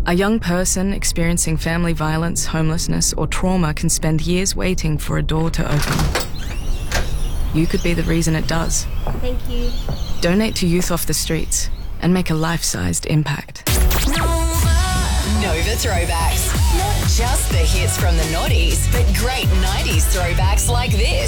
A young person experiencing family violence, homelessness, or trauma can spend years waiting for a door to open. You could be the reason it does. Thank you. Donate to Youth Off the Streets and make a life-sized impact. Nova Throwbacks. Not just the hits from the noughties, but great 90s throwbacks like this.